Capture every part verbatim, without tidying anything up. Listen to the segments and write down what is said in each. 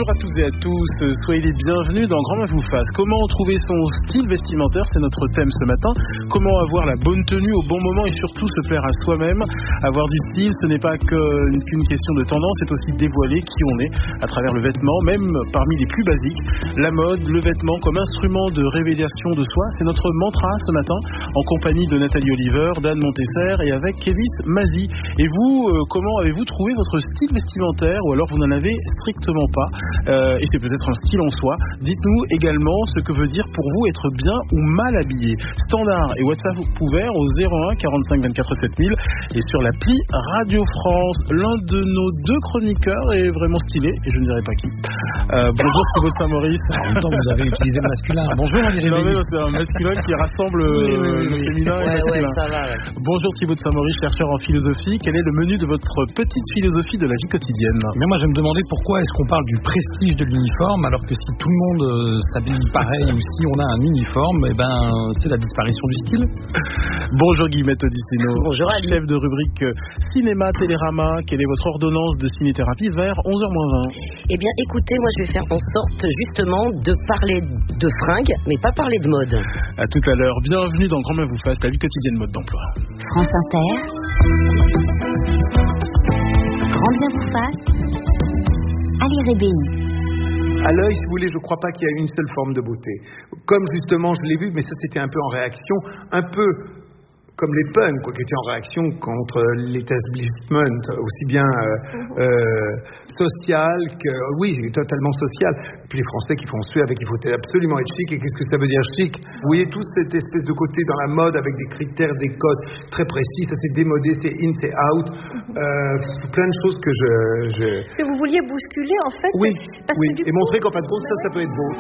Bonjour à toutes et à tous, soyez les bienvenus dans Grand Main vous fasse. Comment trouver son style vestimentaire, c'est notre thème ce matin. Comment avoir la bonne tenue au bon moment et surtout se plaire à soi-même. Avoir du style, ce n'est pas qu'une question de tendance, c'est aussi dévoiler qui on est à travers le vêtement, même parmi les plus basiques. La mode, le vêtement comme instrument de révélation de soi, c'est notre mantra ce matin, en compagnie de Nathalie Oliver, d'Anne Montesser et avec Kévis Mazi. Et vous, euh, comment avez-vous trouvé votre style vestimentaire, ou alors vous n'en avez strictement pas, euh, et c'est peut-être un style en soi. Dites-nous également ce que veut dire pour vous être bien ou mal habillé. Standard et WhatsApp ouverts au zéro un quarante-cinq vingt-quatre sept mille et sur l'appli Radio France. L'un de nos deux chroniqueurs est vraiment stylé, et je ne dirai pas qui. Euh, bonjour Thibaut de Saint-Maurice. En même temps, vous avez utilisé le masculin. Bonjour Valérie. Non, mais c'est un masculin qui rassemble oui, oui, oui, le féminin ouais, et le masculin. Ouais, ça va, ouais. Bonjour Thibaut de Saint-Maurice, chercheur en philosophie. Quel est le menu de votre petite philosophie de la vie quotidienne? Mais moi, je me demandais pourquoi est-ce qu'on parle du prestige de l'uniforme alors que si tout le monde euh, s'habille pareil ou si on a un uniforme, eh ben, c'est la disparition du style. Bonjour Guillemette Odissino. Bonjour Ali. Chef de rubrique Cinéma Télérama. Quelle est votre ordonnance de ciné-thérapie vers onze heures moins vingt? Eh bien, écoutez, moi, je vais faire en sorte justement de parler de fringues, mais pas parler de mode. À tout à l'heure. Bienvenue dans Grand Main vous fasse, la vie quotidienne mode d'emploi. France Inter. Grand Bien vous fasse. Ali Rébéi. À l'œil, si vous voulez, je ne crois pas qu'il y a une seule forme de beauté. Comme justement, je l'ai vu, mais ça c'était un peu en réaction, un peu comme les punks, quoi, qui étaient en réaction contre l'établissement, aussi bien euh, euh, social que, oui, totalement social. Puis les Français qui font suer avec il faut absolument être chic. Et qu'est-ce que ça veut dire chic? Vous voyez toute cette espèce de côté dans la mode avec des critères, des codes très précis. Ça c'est démodé, c'est in, c'est out. Euh, plein de choses que je, je... Que vous vouliez bousculer en fait. Oui, parce oui. Que, et coup, montrer qu'en fin de compte, ça, ça peut être beau.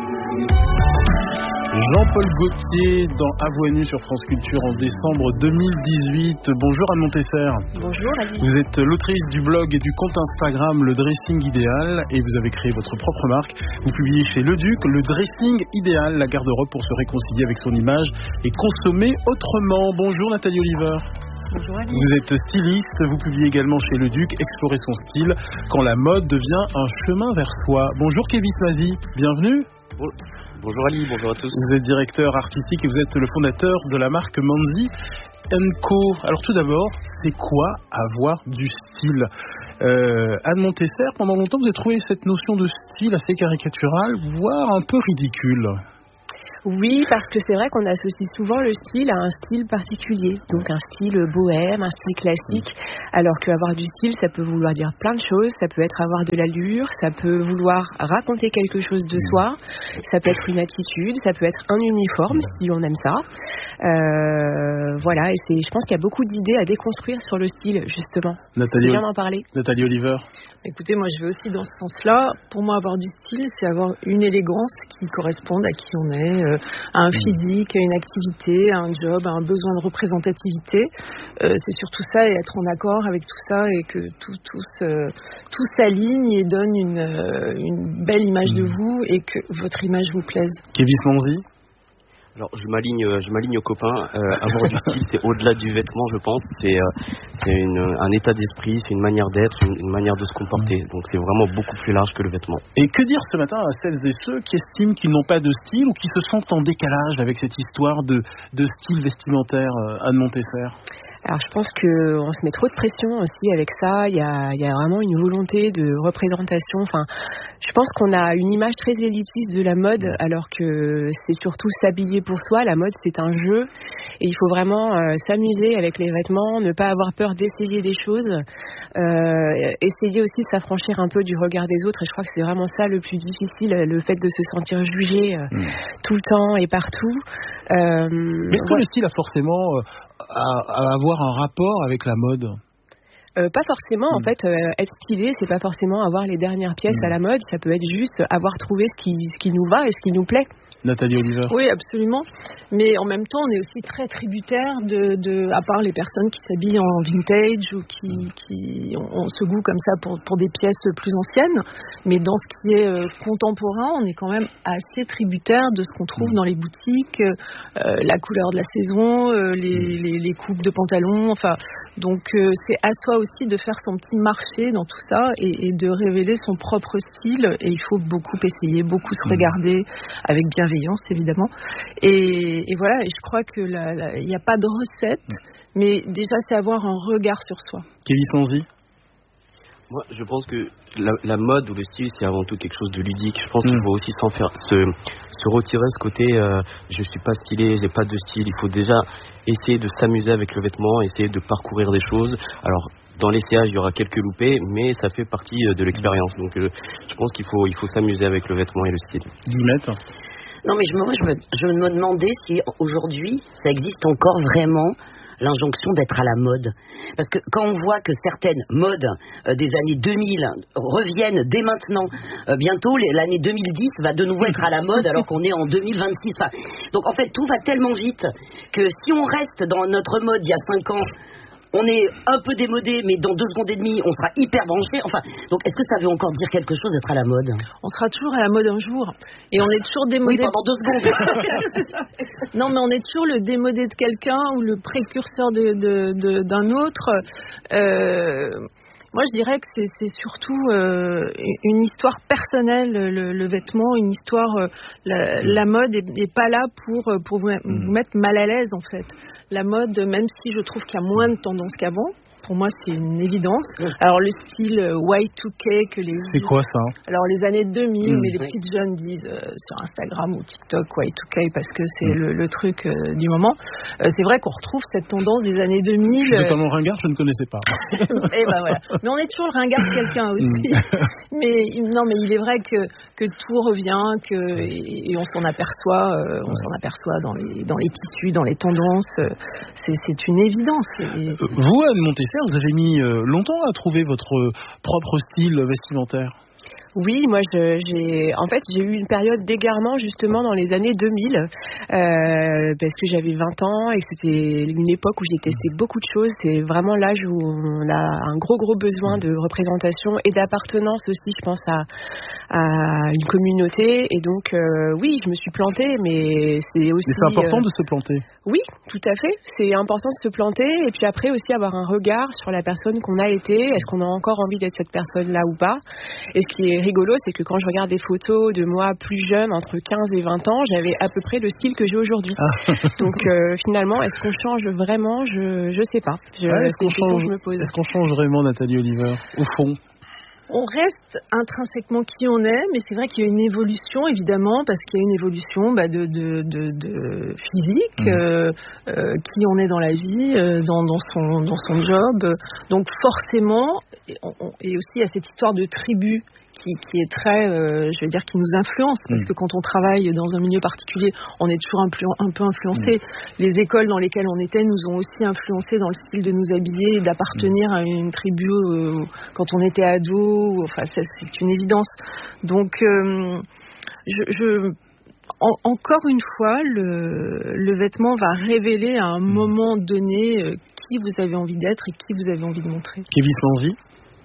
Jean-Paul Gaultier dans À Voix Nue sur France Culture en décembre deux mille dix-huit. Bonjour Anne Montesser. Bonjour Ali. Vous êtes l'autrice du blog et du compte Instagram Le Dressing Idéal et vous avez créé votre propre marque. Vous publiez chez Le Duc Le Dressing Idéal, la garde-robe pour se réconcilier avec son image et consommer autrement. Bonjour Nathalie Oliver. Bonjour Ali. Vous êtes styliste, vous publiez également chez Le Duc Explorer son style quand la mode devient un chemin vers soi. Bonjour Kévis Mazi, bienvenue. Bon. Bonjour Ali, bonjour à tous. Vous êtes directeur artistique et vous êtes le fondateur de la marque Manzi and Co. Alors tout d'abord, c'est quoi avoir du style? euh, Anne Montesser, pendant longtemps vous avez trouvé cette notion de style assez caricaturale, voire un peu ridicule. Oui, parce que c'est vrai qu'on associe souvent le style à un style particulier, donc un style bohème, un style classique, alors qu'avoir du style, ça peut vouloir dire plein de choses, ça peut être avoir de l'allure, ça peut vouloir raconter quelque chose de soi, ça peut être une attitude, ça peut être un uniforme, si on aime ça. Euh, voilà, et c'est, je pense qu'il y a beaucoup d'idées à déconstruire sur le style, justement. Nathalie, c'est bien d'en parler. Nathalie Oliver. Écoutez, moi je vais aussi dans ce sens-là. Pour moi, avoir du style, c'est avoir une élégance qui corresponde à qui on est, euh, à un physique, à une activité, à un job, à un besoin de représentativité. Euh, c'est surtout ça, et être en accord avec tout ça et que tout, tout, se, tout s'aligne et donne une, euh, une belle image de vous et que votre image vous plaise. Kévis Manzi. Alors je m'aligne, je m'aligne aux copains. Euh, avoir du style, c'est au-delà du vêtement, je pense. C'est, euh, c'est une, un état d'esprit, c'est une manière d'être, une, une manière de se comporter. Donc c'est vraiment beaucoup plus large que le vêtement. Et que dire ce matin à celles et ceux qui estiment qu'ils n'ont pas de style ou qui se sentent en décalage avec cette histoire de, de style vestimentaire, Anne Montesser? Alors je pense qu'on se met trop de pression aussi avec ça, il y a, il y a vraiment une volonté de représentation, enfin je pense qu'on a une image très élitiste de la mode alors que c'est surtout s'habiller pour soi, la mode c'est un jeu et il faut vraiment euh, s'amuser avec les vêtements, ne pas avoir peur d'essayer des choses, euh, essayer aussi de s'affranchir un peu du regard des autres et je crois que c'est vraiment ça le plus difficile, le fait de se sentir jugé euh, mmh. tout le temps et partout. Euh, Mais est-ce que ouais. le style a forcément... Euh, À, à avoir un rapport avec la mode? Euh, pas forcément, mmh. en fait, euh, être stylé, c'est pas forcément avoir les dernières pièces mmh. à la mode, ça peut être juste avoir trouvé ce qui, ce qui nous va et ce qui nous plaît. Nathalie Oliver. Oui, absolument. Mais en même temps, on est aussi très tributaire de, de à part les personnes qui s'habillent en vintage ou qui, qui ont, ont ce goût comme ça pour, pour des pièces plus anciennes. Mais dans ce qui est euh, contemporain, on est quand même assez tributaire de ce qu'on trouve mmh. dans les boutiques, euh, la couleur de la saison, euh, les, les, les coupes de pantalons. Enfin, Donc euh, c'est à soi aussi de faire son petit marché dans tout ça et, et de révéler son propre style. Et il faut beaucoup essayer, beaucoup se regarder avec bienveillance évidemment. Et, et voilà, et je crois que il n'y a pas de recette, mais déjà c'est avoir un regard sur soi. Kevin Fonzi. Moi, je pense que la, la mode ou le style, c'est avant tout quelque chose de ludique. Je pense mmh. qu'il faut aussi s'en faire, se, se retirer ce côté euh, je suis pas stylé, j'ai pas de style. Il faut déjà essayer de s'amuser avec le vêtement, essayer de parcourir des choses. Alors, dans l'essayage, il y aura quelques loupés, mais ça fait partie de l'expérience. Donc, euh, je pense qu'il faut, il faut s'amuser avec le vêtement et le style. Guillemette. Non, mais je, moi, je me, je me demandais si aujourd'hui, ça existe encore vraiment l'injonction d'être à la mode. Parce que quand on voit que certaines modes euh, des années deux mille reviennent dès maintenant, euh, bientôt l'année deux mille dix va de nouveau être à la mode alors qu'on est en deux mille vingt-six. Enfin, donc en fait tout va tellement vite que si on reste dans notre mode il y a cinq ans, on est un peu démodé, mais dans deux secondes et demie, on sera hyper branché. Enfin, donc est-ce que ça veut encore dire quelque chose d'être à la mode ? On sera toujours à la mode un jour. Et on est toujours démodé. Oui, pendant deux secondes. Non, mais on est toujours le démodé de quelqu'un ou le précurseur de, de, de, d'un autre. Euh... Moi, je dirais que c'est, c'est surtout euh, une histoire personnelle, le, le vêtement, une histoire. Euh, la, la mode n'est pas là pour, pour vous, vous mettre mal à l'aise, en fait. La mode, même si je trouve qu'il y a moins de tendance qu'avant, pour moi, c'est une évidence. Alors, le style Y deux K que les... C'est quoi, ça ? Alors, les années deux mille, mmh. mais les oui. petites jeunes disent euh, sur Instagram ou TikTok Y deux K parce que c'est mmh. le, le truc euh, du moment. Euh, c'est vrai qu'on retrouve cette tendance des années deux mille. Je suis totalement ringard, je ne connaissais pas. Et ben voilà. Mais on est toujours le ringard de quelqu'un aussi. mais non, mais il est vrai que, que tout revient, que, et, et on s'en aperçoit, euh, on ouais. s'en aperçoit dans les, dans les tissus, dans les tendances. Euh, c'est, c'est une évidence. Et... Vous, Anne Montesser, vous avez mis longtemps à trouver votre propre style vestimentaire. Oui, moi je, j'ai en fait j'ai eu une période d'égarement justement dans les années deux mille euh, parce que j'avais vingt ans et que c'était une époque où j'ai testé beaucoup de choses. C'est vraiment l'âge où on a un gros gros besoin de représentation et d'appartenance aussi, je pense à, à une communauté. Et donc euh, oui, je me suis plantée, mais c'est aussi. Mais c'est important euh, de se planter. Oui, tout à fait. C'est important de se planter et puis après aussi avoir un regard sur la personne qu'on a été. Est-ce qu'on a encore envie d'être cette personne-là ou pas ? Et ce qui est rigolo, c'est que quand je regarde des photos de moi plus jeune, entre quinze et vingt ans, j'avais à peu près le style que j'ai aujourd'hui. Ah. Donc euh, finalement, est-ce qu'on change vraiment ? Je je sais pas. Je, ouais, est-ce, c'est qu'on change, que je me pose. est-ce qu'on change vraiment, Nathalie Oliver, au fond ? On reste intrinsèquement qui on est, mais c'est vrai qu'il y a une évolution, évidemment, parce qu'il y a une évolution bah, de, de, de, de physique, mmh. euh, euh, qui on est dans la vie, euh, dans, dans, son, dans son job. Donc forcément, et, on, et aussi il y a cette histoire de tribu qui, qui est très, euh, je veux dire, qui nous influence, parce mmh. que quand on travaille dans un milieu particulier, on est toujours un, un peu influencé. Mmh. Les écoles dans lesquelles on était nous ont aussi influencé dans le style de nous habiller, d'appartenir mmh. à une tribu euh, quand on était ado. Enfin, ça, c'est une évidence. Donc, euh, je, je en, encore une fois, le, le vêtement va révéler à un mmh. moment donné euh, qui vous avez envie d'être et qui vous avez envie de montrer. Kevin Fonzi.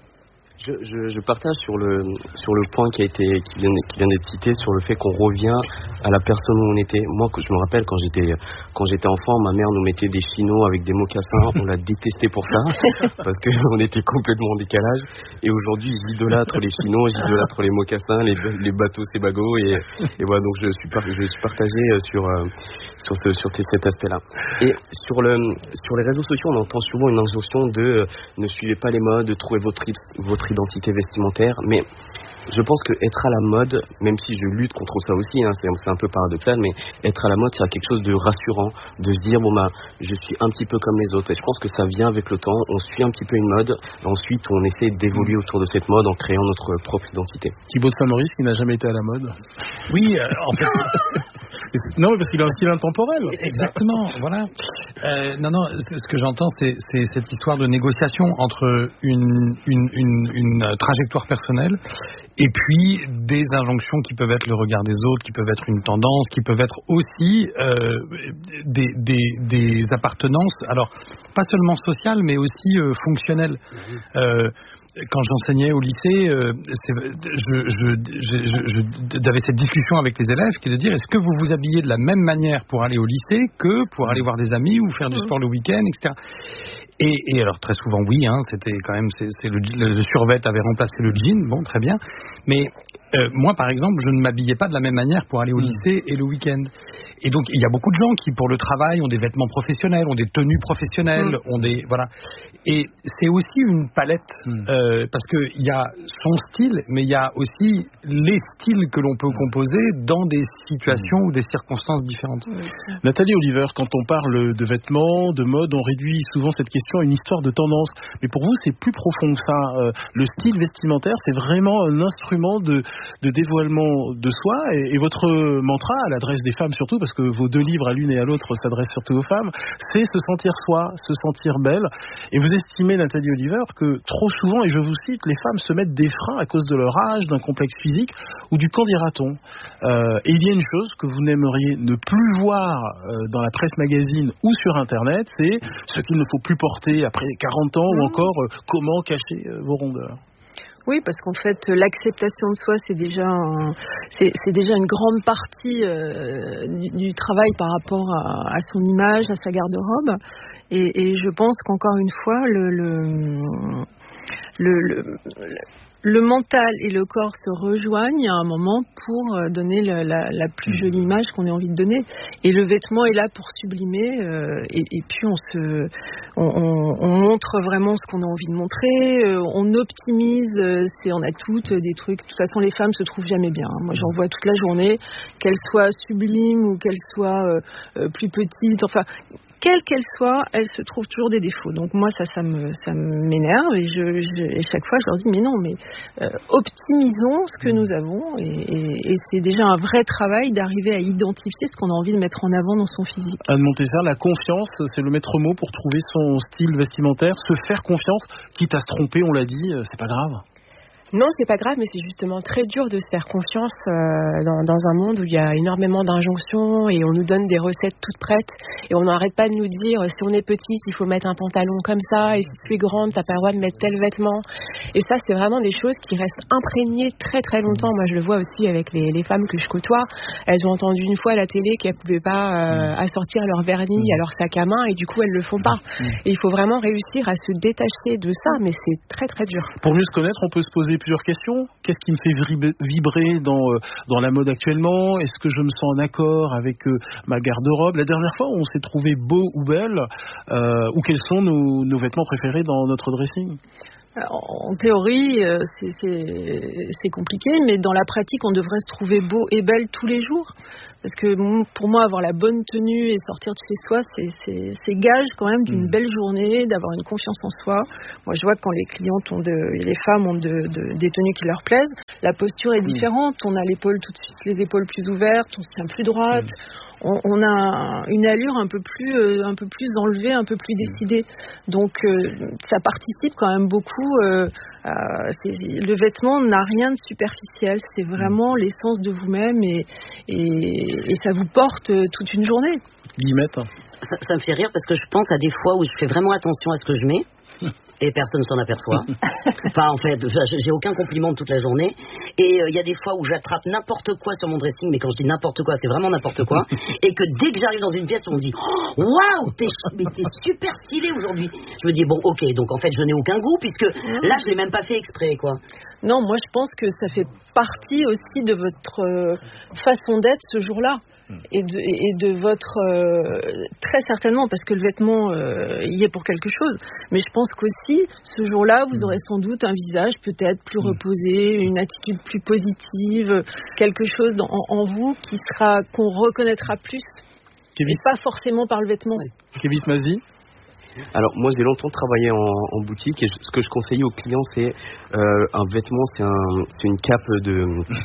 Je, je, je partage sur le sur le point qui a été qui vient, qui vient d'être cité sur le fait qu'on revient à la personne où on était. Moi, je me rappelle quand j'étais quand j'étais enfant, ma mère nous mettait des chinos avec des mocassins. On l'a détesté pour ça parce que on était complètement en décalage. Et aujourd'hui, j'idolâtre les chinos, j'idolâtre les mocassins, les les bateaux Sebago et et voilà. Donc je suis je suis partagé sur sur ce sur cet aspect-là. Et sur le sur les réseaux sociaux, on entend souvent une injonction de euh, ne suivez pas les modes, trouvez votre votre identité vestimentaire, mais je pense que être à la mode, même si je lutte contre ça aussi, hein, c'est, c'est un peu paradoxal, mais être à la mode, c'est quelque chose de rassurant, de se dire bon bah je suis un petit peu comme les autres. Et je pense que ça vient avec le temps. On suit un petit peu une mode, et ensuite on essaie d'évoluer autour de cette mode en créant notre propre identité. Thibaut de Saint-Maurice qui n'a jamais été à la mode. Oui, euh, en fait. Non, parce qu'il a un style intemporel. Exactement, voilà. Euh, non, non, ce que j'entends, c'est, c'est cette histoire de négociation entre une, une, une, une trajectoire personnelle et puis des injonctions qui peuvent être le regard des autres, qui peuvent être une tendance, qui peuvent être aussi euh, des, des, des appartenances, alors pas seulement sociales, mais aussi euh, fonctionnelles. Euh, Quand j'enseignais au lycée, euh, c'est, je, je, je, je, j'avais cette discussion avec les élèves qui est de dire est-ce que vous vous habillez de la même manière pour aller au lycée que pour aller voir des amis ou faire du sport le week-end, et cetera. Et, et alors très souvent oui, hein, c'était quand même c'est, c'est le, le, le survêt avait remplacé le jean, bon très bien. Mais euh, moi par exemple, je ne m'habillais pas de la même manière pour aller au lycée et le week-end. Et donc il y a beaucoup de gens qui pour le travail ont des vêtements professionnels, ont des tenues professionnelles, mmh. ont des voilà. Et c'est aussi une palette mmh. euh, parce que il y a son style, mais il y a aussi les styles que l'on peut composer dans des situations mmh. ou des circonstances différentes. Mmh. Nathalie Oliver, quand on parle de vêtements, de mode, on réduit souvent cette question à une histoire de tendance. Mais pour vous, c'est plus profond que ça. Euh, le style vestimentaire, c'est vraiment un instrument de, de dévoilement de soi. Et, et votre mantra, à l'adresse des femmes surtout, parce que vos deux livres à l'une et à l'autre s'adressent surtout aux femmes, c'est se sentir soi, se sentir belle. Et vous estimez, Nathalie Oliver, que trop souvent, et je vous cite, les femmes se mettent des freins à cause de leur âge, d'un complexe physique ou du qu'en dira-t-on. Euh, et il y a une chose que vous n'aimeriez ne plus voir euh, dans la presse magazine ou sur Internet, c'est ce qu'il ne faut plus porter après quarante ans mmh. ou encore euh, comment cacher euh, vos rondeurs. Oui, parce qu'en fait, l'acceptation de soi, c'est déjà, un, c'est, c'est déjà une grande partie euh, du, du travail par rapport à, à son image, à sa garde-robe. Et, et je pense qu'encore une fois, le, le, le, le, le Le mental et le corps se rejoignent à un moment pour donner la, la, la plus jolie image qu'on ait envie de donner. Et le vêtement est là pour sublimer. Euh, et, et puis on se, on, on, on montre vraiment ce qu'on a envie de montrer. Euh, on optimise. Euh, c'est, on a toutes des trucs. De toute façon, les femmes se trouvent jamais bien. Moi, j'en vois toute la journée, qu'elles soient sublimes ou qu'elles soient euh, plus petites. Enfin. Quelle qu'elle soit, elle se trouve toujours des défauts. Donc moi, ça, ça me, ça m'énerve et, je, je, et chaque fois, je leur dis, mais non, mais euh, optimisons ce que nous avons et, et, et c'est déjà un vrai travail d'arriver à identifier ce qu'on a envie de mettre en avant dans son physique. Anne Montesser, la confiance, c'est le maître mot pour trouver son style vestimentaire, se faire confiance, quitte à se tromper, on l'a dit, c'est pas grave. Non, c'est pas grave, mais c'est justement très dur de se faire confiance euh, dans, dans un monde où il y a énormément d'injonctions et on nous donne des recettes toutes prêtes et on n'arrête pas de nous dire si on est petite, il faut mettre un pantalon comme ça et si tu es grande, t'as pas le droit de mettre tel vêtement. Et ça, c'est vraiment des choses qui restent imprégnées très très longtemps. Moi, je le vois aussi avec les, les femmes que je côtoie. Elles ont entendu une fois à la télé qu'elles pouvaient pas euh, assortir leur vernis à leur sac à main et du coup, elles le font pas. Et il faut vraiment réussir à se détacher de ça, mais c'est très très dur. Pour mieux se connaître, on peut se poser plusieurs questions. Qu'est-ce qui me fait vibrer dans, euh, dans la mode actuellement? Est-ce que je me sens en accord avec euh, ma garde-robe? La dernière fois, on s'est trouvé beau ou belle euh, ou quels sont nos, nos vêtements préférés dans notre dressing? En théorie, c'est, c'est, c'est compliqué, mais dans la pratique, on devrait se trouver beau et belle tous les jours. Parce que pour moi, avoir la bonne tenue et sortir de chez soi, c'est, c'est, c'est gage quand même d'une belle journée, d'avoir une confiance en soi. Moi, je vois que quand les clientes ont de, les femmes ont de, de, des tenues qui leur plaisent, la posture est différente. On a l'épaule tout de suite, les épaules plus ouvertes, on se tient plus droite. On, on a une allure un peu plus, euh, un peu plus enlevée, un peu plus décidée. Donc, euh, ça participe quand même beaucoup. Euh, euh, c'est, le vêtement n'a rien de superficiel. C'est vraiment l'essence de vous-même et, et, et ça vous porte toute une journée. Guillemette. Ça, ça me fait rire parce que je pense à des fois où je fais vraiment attention à ce que je mets. Et personne s'en aperçoit. Enfin, en fait, j'ai aucun compliment de toute la journée. Et il euh, y a des fois où j'attrape n'importe quoi sur mon dressing, mais quand je dis n'importe quoi, c'est vraiment n'importe quoi. Et que dès que j'arrive dans une pièce, on me dit « Waouh, t'es, t'es super stylé aujourd'hui !» Je me dis « Bon, ok, donc en fait, je n'ai aucun goût, puisque là, je l'ai même pas fait exprès, quoi. » Non, moi, je pense que ça fait partie aussi de votre euh, façon d'être ce jour-là. Et de, et de votre euh, très certainement parce que le vêtement euh, y est pour quelque chose, mais je pense qu'aussi ce jour-là vous aurez sans doute un visage peut-être plus reposé, une attitude plus positive, quelque chose dans, en, en vous qui sera qu'on reconnaîtra plus Kevin. Et pas forcément par le vêtement. Kevin Mazi. Alors moi j'ai longtemps travaillé en, en boutique et je, ce que je conseille aux clients c'est euh, un vêtement, c'est, un, c'est une cape de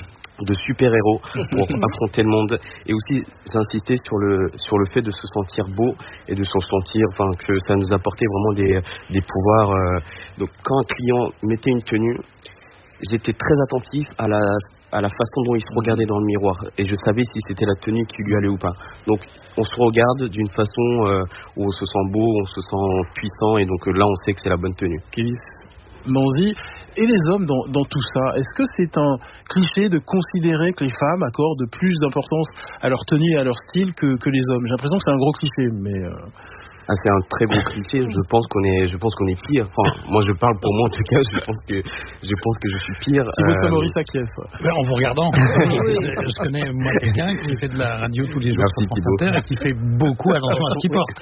de super-héros pour affronter le monde. Et aussi j'insistais sur le sur le fait de se sentir beau et de se sentir, enfin que ça nous apportait vraiment des des pouvoirs. Euh, donc quand un client mettait une tenue, j'étais très attentif à la à la façon dont il se regardait dans le miroir et je savais si c'était la tenue qui lui allait ou pas. Donc on se regarde d'une façon euh, où on se sent beau, on se sent puissant et donc euh, là on sait que c'est la bonne tenue. Kevin Manzi, et les hommes dans, dans tout ça, est-ce que c'est un cliché de considérer que les femmes accordent plus d'importance à leur tenue et à leur style que, que les hommes? J'ai l'impression que c'est un gros cliché, mais... Euh... Ah, c'est un très gros cliché. Je pense qu'on est, je pense qu'on est pire. Enfin, moi, je parle pour moi en tout cas. Je pense que, je pense que je suis pire. Thibaut euh... Samory s'acquiesce. Ben, en vous regardant, je, je connais moi quelqu'un qui fait de la radio tous les jours sur France Inter et qui fait beaucoup attention à ce qu'il porte.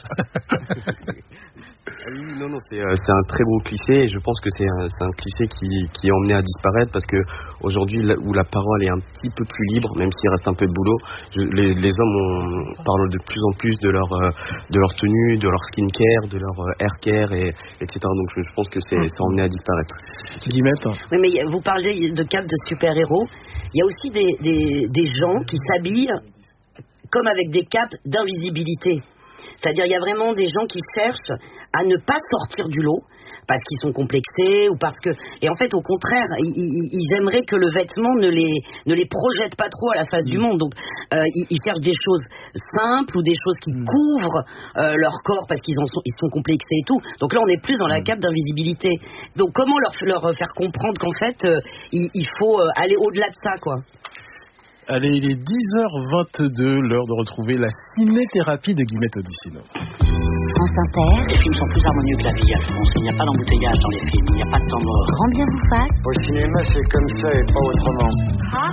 Oui, non, non, c'est, euh, c'est un très gros cliché et je pense que c'est un, c'est un cliché qui, qui est emmené à disparaître parce que aujourd'hui, là où la parole est un petit peu plus libre, même s'il reste un peu de boulot, je, les, les hommes ont, parlent de plus en plus de leur, euh, de leur tenue, de leur skincare, de leur euh, hair care, et, etc. Donc je, je pense que c'est, c'est emmené à disparaître. Guillemette. Oui, mais vous parlez de cap de super-héros. Il y a aussi des, des, des gens qui s'habillent comme avec des capes d'invisibilité. C'est-à-dire, il y a vraiment des gens qui cherchent à ne pas sortir du lot parce qu'ils sont complexés ou parce que... Et en fait, au contraire, ils, ils aimeraient que le vêtement ne les, ne les projette pas trop à la face mmh. du monde. Donc, euh, ils, ils cherchent des choses simples ou des choses qui mmh. couvrent euh, leur corps parce qu'ils en sont, ils sont complexés et tout. Donc là, on n'est plus dans la cape d'invisibilité. Donc, comment leur, leur faire comprendre qu'en fait, euh, il, il faut aller au-delà de ça, quoi? Allez, il est dix heures vingt-deux, l'heure de retrouver la ciné-thérapie de Guillemette Odissino. France Inter. Les films sont plus harmonieux que la vie, Alphonse. Il n'y a pas d'embouteillage dans les films, il n'y a pas de temps mort. Grand bien vous fasse. Au cinéma, c'est comme ça et pas autrement. Ah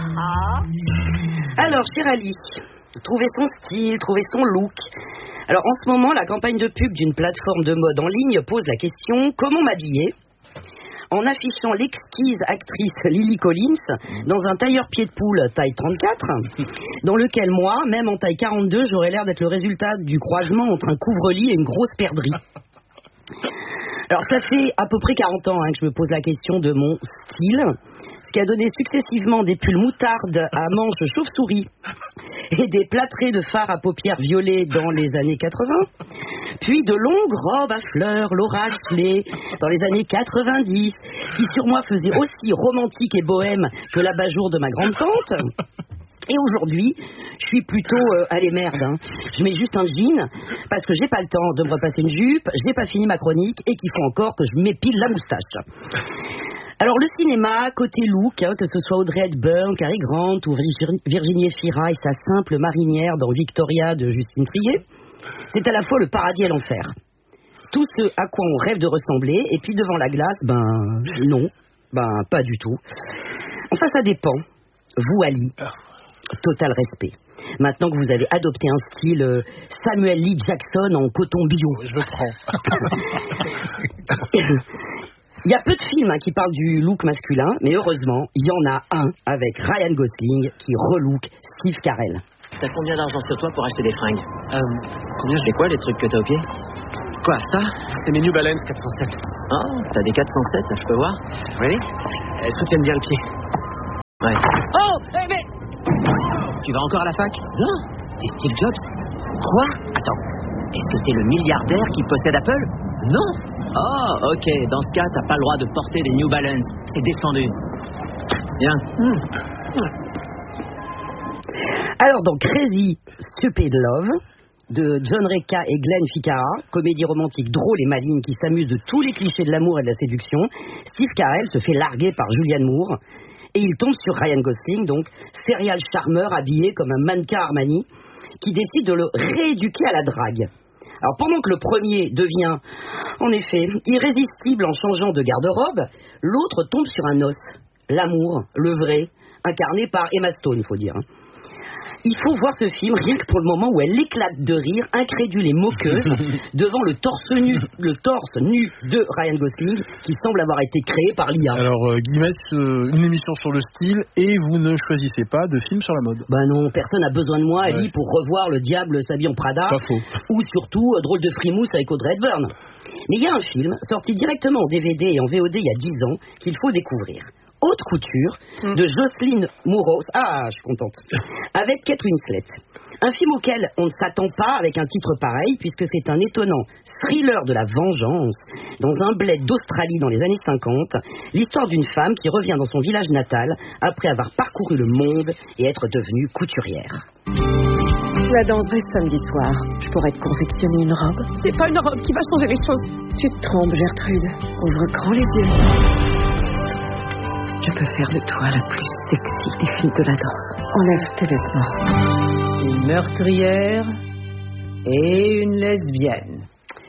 ah. Alors, chère Alice, trouver son style, trouver son look. Alors, en ce moment, la campagne de pub d'une plateforme de mode en ligne pose la question « Comment m'habiller ?» en affichant l'exquise actrice Lily Collins dans un tailleur pied de poule taille trente-quatre, dans lequel moi, même en taille quarante-deux, j'aurais l'air d'être le résultat du croisement entre un couvre-lit et une grosse perdrix. Alors ça fait à peu près quarante ans hein, que je me pose la question de mon style, ce qui a donné successivement des pulls moutarde à manches chauve-souris et des plâtrés de fard à paupières violet dans les années quatre-vingts, puis de longues robes à fleurs, l'orage clé dans les années quatre-vingt-dix, qui sur moi faisaient aussi romantique et bohème que l'abat-jour de ma grande-tante. Et aujourd'hui, je suis plutôt euh, allez merde, hein. Je mets juste un jean parce que j'ai pas le temps de me repasser une jupe, j'ai pas fini ma chronique et qu'il faut encore que je m'épile la moustache. Alors le cinéma, côté look, hein, que ce soit Audrey Hepburn, Cary Grant ou Virginie Efira et sa simple marinière dans Victoria de Justine Triet, c'est à la fois le paradis et l'enfer. Tout ce à quoi on rêve de ressembler, et puis devant la glace, ben non, ben pas du tout. Enfin ça dépend. Vous Ali, total respect. Maintenant que vous avez adopté un style euh, Samuel Lee Jackson en coton bio. Je le prends. Il y a peu de films hein, qui parlent du look masculin, mais heureusement, il y en a un avec Ryan Gosling qui relook Steve Carell. T'as combien d'argent sur toi pour acheter des fringues? Euh, combien je fais quoi les trucs que t'as au pied? Quoi, ça? C'est mes New Balance quatre cent sept. Oh, t'as des quatre cent sept, ça je peux voir? Oui. Elles soutiennent bien le pied. Ouais. Oh, hey, mais... Tu vas encore à la fac? Non. T'es Steve Jobs? Quoi? Attends. Est-ce que t'es le milliardaire qui possède Apple? Non. Oh, ok. Dans ce cas, t'as pas le droit de porter des New Balance. C'est défendu. Bien. Mmh. Mmh. Alors, dans Crazy Stupid Love, de John Reca et Glenn Ficarra, comédie romantique drôle et maligne qui s'amuse de tous les clichés de l'amour et de la séduction, Steve Carell se fait larguer par Julianne Moore et il tombe sur Ryan Gosling, donc serial charmeur habillé comme un mannequin Armani, qui décide de le rééduquer à la drague. Alors pendant que le premier devient, en effet, irrésistible en changeant de garde-robe, l'autre tombe sur un os, l'amour, le vrai, incarné par Emma Stone, il faut dire. Il faut voir ce film rien que pour le moment où elle éclate de rire, incrédule et moqueuse, devant le torse nu, le torse nu de Ryan Gosling, qui semble avoir été créé par l'I A. Alors, euh, Guillemette, euh, une émission sur le style, et vous ne choisissez pas de film sur la mode. Bah non, personne n'a besoin de moi, Ali, ouais. pour revoir Le Diable s'habille en Prada, pas faux. Ou surtout euh, Drôle de frimousse avec Audrey Hepburn. Mais il y a un film, sorti directement en D V D et en V O D il y a dix ans, qu'il faut découvrir. Haute couture de Jocelyn Mouros, ah je suis contente, avec Kate Winslet. Un film auquel on ne s'attend pas avec un titre pareil, puisque c'est un étonnant thriller de la vengeance dans un bled d'Australie dans les années cinquante, l'histoire d'une femme qui revient dans son village natal après avoir parcouru le monde et être devenue couturière. La danserai samedi soir. Je pourrais te confectionner une robe. C'est pas une robe qui va changer les choses. Tu te trompes, Gertrude. Ouvre grand les yeux. Je peux faire de toi la plus sexy des filles de la danse. Enlève tes vêtements. Une meurtrière et une lesbienne.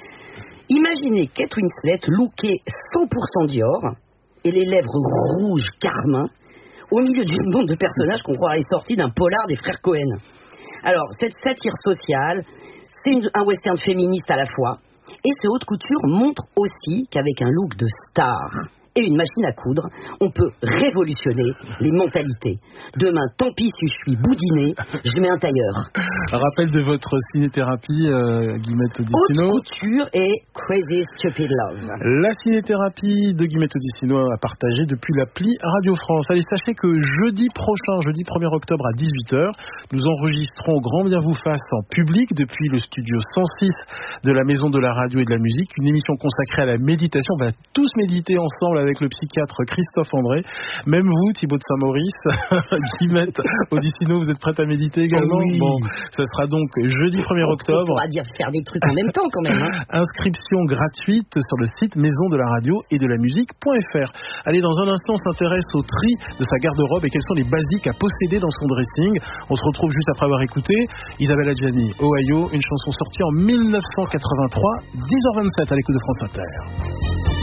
Imaginez Kate Winslet lookée cent pour cent Dior et les lèvres rouges carmin au milieu d'une bande de personnages qu'on croirait sortis d'un polar des frères Cohen. Alors, cette satire sociale, c'est une, un western féministe à la fois. Et ce haute couture montre aussi qu'avec un look de star et une machine à coudre, on peut révolutionner les mentalités. Demain, tant pis si je suis boudiné, je mets un tailleur. Un rappel de votre cinéthérapie, euh, Guillemette Odissino. Haute couture et Crazy Stupid Love. La cinéthérapie de Guillemette Odissino à partager depuis l'appli Radio France. Allez, sachez que jeudi prochain, jeudi premier octobre à dix-huit heures, nous enregistrons Grand Bien vous fasse en public depuis le studio cent six de la Maison de la Radio et de la Musique, une émission consacrée à la méditation. On va tous méditer ensemble avec le psychiatre Christophe André. Même vous, Thibaut de Saint-Maurice, Guillemette Odissino, vous êtes prête à méditer également? Oh oui. Bon, ça sera donc jeudi premier octobre. On pourra dire faire des trucs en même temps quand même. Hein. Inscription gratuite sur le site maison de la radio et de la musique.fr. Allez, dans un instant, on s'intéresse au tri de sa garde-robe et quels sont les basiques à posséder dans son dressing. On se retrouve juste après avoir écouté Isabelle Adjani, Ohio, une chanson sortie en mille neuf cent quatre-vingt-trois, dix heures vingt-sept à l'écoute de France Inter.